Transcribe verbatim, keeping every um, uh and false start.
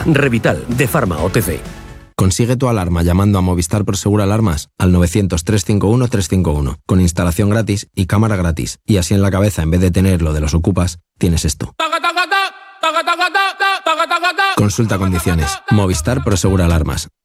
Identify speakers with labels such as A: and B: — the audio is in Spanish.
A: Revital, de Pharma O T C.
B: Consigue tu alarma llamando a Movistar Prosegur Alarmas al novecientos, trescientos cincuenta y uno, trescientos cincuenta y uno, con instalación gratis y cámara gratis. Y así en la cabeza, en vez de tener lo de los ocupas, tienes esto. Consulta condiciones. Movistar Prosegur Alarmas.